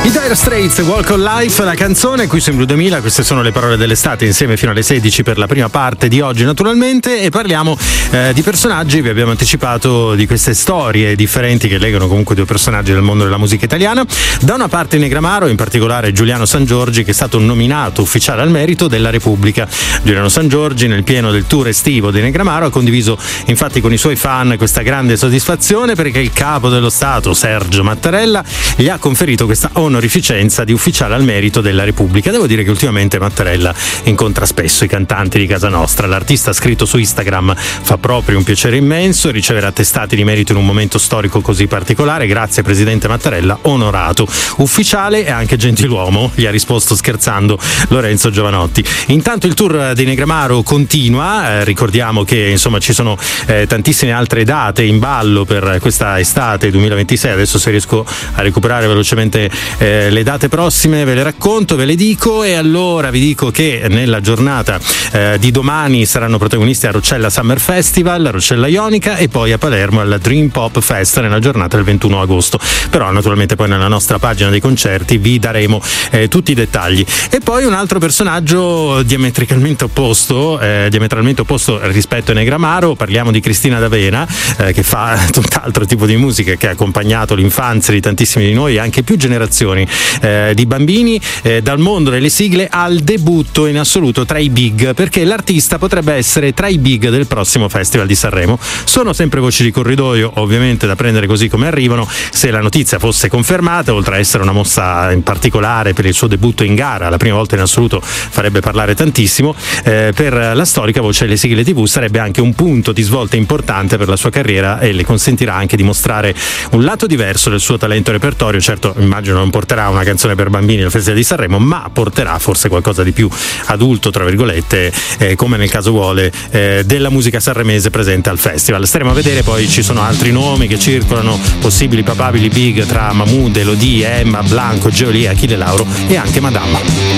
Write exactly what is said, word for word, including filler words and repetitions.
I Dire Straits, Walk on Life, la canzone qui su Blu duemila. Queste sono le parole dell'estate, insieme fino alle sedici per la prima parte di oggi naturalmente, e parliamo eh, di personaggi. Vi abbiamo anticipato di queste storie differenti che legano comunque due personaggi del mondo della musica italiana. Da una parte Negramaro, in particolare Giuliano Sangiorgi, che è stato nominato ufficiale al merito della Repubblica. Giuliano Sangiorgi, nel pieno del tour estivo di Negramaro, ha condiviso infatti con i suoi fan questa grande soddisfazione perché il capo dello Stato, Sergio Mattarella, gli ha conferito questa onorificenza di ufficiale al merito della Repubblica. Devo dire che ultimamente Mattarella incontra spesso i cantanti di casa nostra. L'artista ha scritto su Instagram: fa proprio un piacere immenso ricevere attestati di merito in un momento storico così particolare. Grazie presidente Mattarella, onorato. Ufficiale e anche gentiluomo, gli ha risposto scherzando Lorenzo Giovanotti. Intanto il tour di Negramaro continua, eh, ricordiamo che insomma ci sono eh, tantissime altre date in ballo per questa estate duemilaventisei. Adesso se riesco a recuperare velocemente eh, le date prossime ve le racconto, ve le dico. E allora vi dico che nella giornata eh, di domani saranno protagonisti a Roccella Summer Festival, a Roccella Ionica, e poi a Palermo al Dream Pop Fest nella giornata del ventuno agosto. Però naturalmente poi nella nostra pagina dei concerti vi daremo eh, tutti i dettagli. E poi un altro personaggio diametralmente opposto eh, diametralmente opposto rispetto a Negramaro. Parliamo di Cristina D'Avena, eh, che fa tutt'altro tipo di musica, che ha accompagnato l'infanzia di tantissimi di noi, anche più generazioni eh, di bambini, eh, dal mondo delle sigle al debutto in assoluto tra i big, perché l'artista potrebbe essere tra i big del prossimo Festival di Sanremo. Sono sempre voci di corridoio, ovviamente da prendere così come arrivano. Se la notizia fosse confermata, oltre a essere una mossa in particolare per il suo debutto in gara, la prima volta in assoluto, farebbe parlare tantissimo, eh, per la storica voce delle sigle tivù sarebbe anche un punto di svolta importante per la sua carriera e le consentirà anche di mostrare un lato diverso del suo talento e repertorio. Certo, immagino non porterà una canzone per bambini al Festival di Sanremo, ma porterà forse qualcosa di più adulto, tra virgolette, eh, come nel caso vuole, eh, della musica sanremese presente al festival. Staremo a vedere. Poi ci sono altri nomi che circolano, possibili papabili big tra Mahmood, Elodie, Emma, Blanco, Geolia, Achille Lauro e anche Madama.